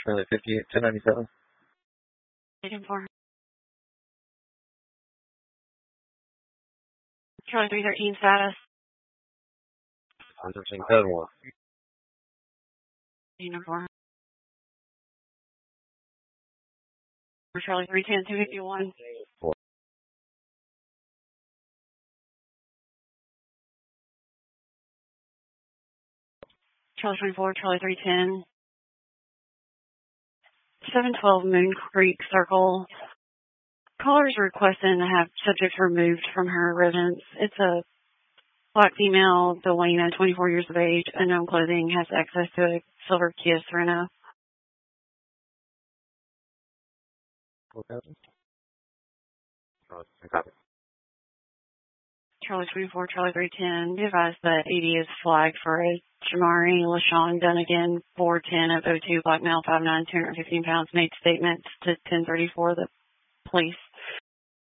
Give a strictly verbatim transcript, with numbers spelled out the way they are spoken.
Charlie fifty-eight, ten ninety-seven. Waiting for Charlie three thirteen status. one thirteen, code one. Uniform. Charlie three ten, two fifty-one. Four. Charlie twenty-four, Charlie three ten. seven twelve Moon Creek Circle. Caller is requesting to have subjects removed from her residence. It's a black female, Delana, twenty-four years of age, unknown clothing, has access to a silver Kia Serena. Charlie twenty-four, Charlie three ten. Be advised that E D is flagged for a Jamari LaShawn Dunnigan, four ten of oh two, black male, five nine, two hundred fifteen pounds, made statements to ten thirty-four, the police.